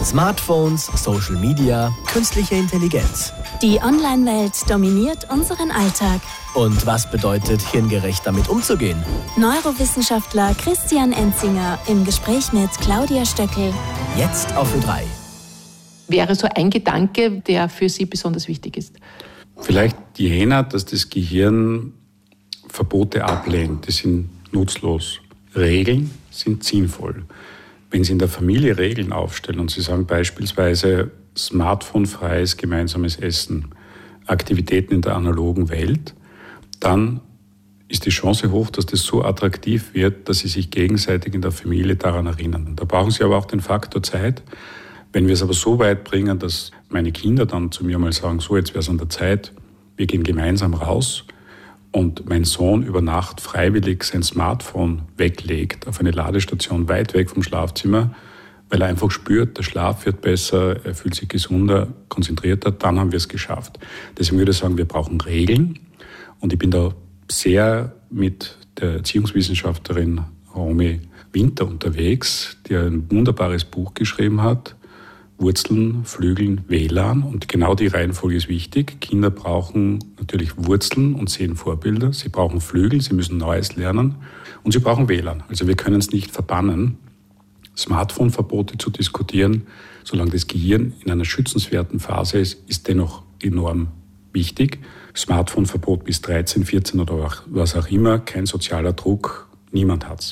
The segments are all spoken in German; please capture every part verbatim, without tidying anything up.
Smartphones, Social Media, künstliche Intelligenz. Die Online-Welt dominiert unseren Alltag. Und was bedeutet, hirngerecht damit umzugehen? Neurowissenschaftler Christian Enzinger im Gespräch mit Claudia Stöckel. Jetzt auf Ö drei. Wäre so ein Gedanke, der für Sie besonders wichtig ist? Vielleicht jener, dass das Gehirn Verbote ablehnt. Die sind nutzlos. Regeln sind sinnvoll. Wenn Sie in der Familie Regeln aufstellen und Sie sagen beispielsweise smartphonefreies gemeinsames Essen, Aktivitäten in der analogen Welt, dann ist die Chance hoch, dass das so attraktiv wird, dass Sie sich gegenseitig in der Familie daran erinnern. Da brauchen Sie aber auch den Faktor Zeit. Wenn wir es aber so weit bringen, dass meine Kinder dann zu mir mal sagen, so jetzt wäre es an der Zeit, wir gehen gemeinsam raus, und mein Sohn über Nacht freiwillig sein Smartphone weglegt auf eine Ladestation weit weg vom Schlafzimmer, weil er einfach spürt, der Schlaf wird besser, er fühlt sich gesunder, konzentrierter, dann haben wir es geschafft. Deswegen würde ich sagen, wir brauchen Regeln. Und ich bin da sehr mit der Erziehungswissenschaftlerin Romy Winter unterwegs, die ein wunderbares Buch geschrieben hat, Wurzeln, Flügeln, W L A N. Und genau die Reihenfolge ist wichtig. Kinder brauchen natürlich Wurzeln und sehen Vorbilder. Sie brauchen Flügel, sie müssen Neues lernen. Und sie brauchen W L A N. Also wir können es nicht verbannen, Smartphone-Verbote zu diskutieren. Solange das Gehirn in einer schützenswerten Phase ist, ist dennoch enorm wichtig. Smartphone-Verbot bis dreizehn, vierzehn oder was auch immer, kein sozialer Druck, niemand hat's.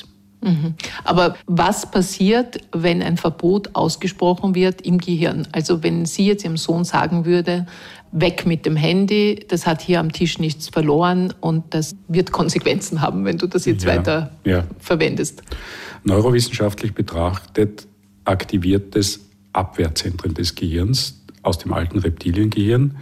Aber was passiert, wenn ein Verbot ausgesprochen wird im Gehirn? Also wenn Sie jetzt Ihrem Sohn sagen würde, weg mit dem Handy, das hat hier am Tisch nichts verloren und das wird Konsequenzen haben, wenn du das jetzt ja, weiter ja. verwendest. Neurowissenschaftlich betrachtet aktiviert es Abwehrzentren des Gehirns aus dem alten Reptiliengehirn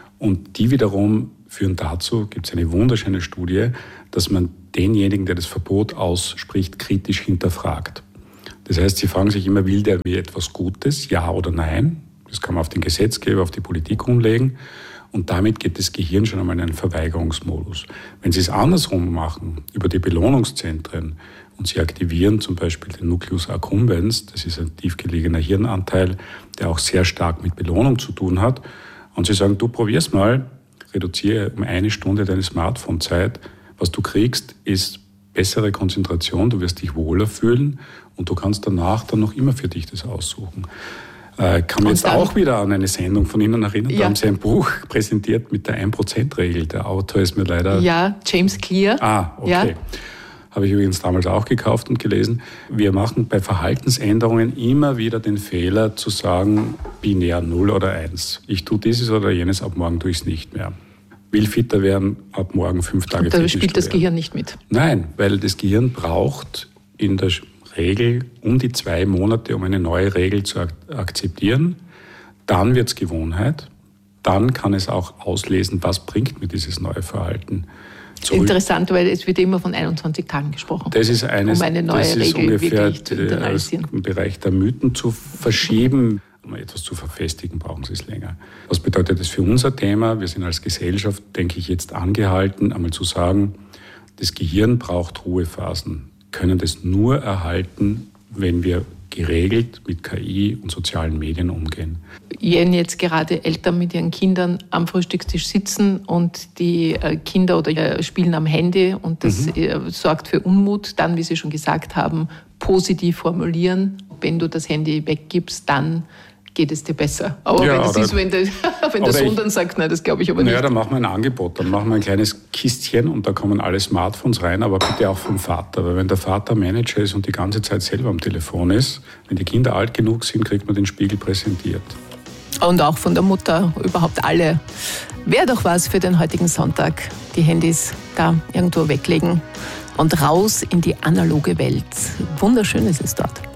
und die wiederum führen dazu, gibt es eine wunderschöne Studie, dass man denjenigen, der das Verbot ausspricht, kritisch hinterfragt. Das heißt, sie fragen sich immer, will der mir etwas Gutes, ja oder nein? Das kann man auf den Gesetzgeber, auf die Politik umlegen. Und damit geht das Gehirn schon einmal in einen Verweigerungsmodus. Wenn Sie es andersrum machen, über die Belohnungszentren, und Sie aktivieren zum Beispiel den Nucleus accumbens, das ist ein tiefgelegener Hirnanteil, der auch sehr stark mit Belohnung zu tun hat, und Sie sagen, du probier's mal, reduziere um eine Stunde deine Smartphone-Zeit. Was du kriegst, ist bessere Konzentration, du wirst dich wohler fühlen und du kannst danach dann noch immer für dich das aussuchen. Ich kann mich jetzt dann auch wieder an eine Sendung von Ihnen erinnern, ja. Da haben Sie ein Buch präsentiert mit der ein Prozent Regel. Der Autor ist mir leider... Ja, James Clear. Ah, okay. Ja. Habe ich übrigens damals auch gekauft und gelesen. Wir machen bei Verhaltensänderungen immer wieder den Fehler zu sagen, binär null oder eins. Ich tue dieses oder jenes, ab morgen tue ich es nicht mehr. Will fitter werden, ab morgen fünf Tage Und da spielt das Gehirn nicht mit? Nein, weil das Gehirn braucht in der Regel um die zwei Monate, um eine neue Regel zu ak- akzeptieren. Dann wird es Gewohnheit. Dann kann es auch auslesen, was bringt mir dieses neue Verhalten. Zurück. Interessant, weil es wird immer von einundzwanzig Tagen gesprochen. Das ist, eines, um eine neue das ist Regel ungefähr wirklich zu internalisieren. Im Bereich der Mythen zu verschieben. Um etwas zu verfestigen, brauchen Sie es länger. Was bedeutet das für unser Thema? Wir sind als Gesellschaft, denke ich, jetzt angehalten, einmal zu sagen, das Gehirn braucht Ruhephasen. Können das nur erhalten, wenn wir geregelt mit K I und sozialen Medien umgehen. Wenn jetzt gerade Eltern mit ihren Kindern am Frühstückstisch sitzen und die Kinder oder spielen am Handy und das mhm. sorgt für Unmut, dann, wie Sie schon gesagt haben, positiv formulieren. Wenn du das Handy weggibst, dann geht es dir besser. Aber ja, wenn, das ist, wenn, der, wenn der Sohn ich, dann sagt, nein, das glaube ich aber nicht. Naja, dann machen wir ein Angebot. Dann machen wir ein kleines Kistchen und da kommen alle Smartphones rein, aber bitte auch vom Vater. Weil wenn der Vater Manager ist und die ganze Zeit selber am Telefon ist, wenn die Kinder alt genug sind, kriegt man den Spiegel präsentiert. Und auch von der Mutter, überhaupt alle. Wäre doch was für den heutigen Sonntag. Die Handys da irgendwo weglegen und raus in die analoge Welt. Wunderschön ist es dort.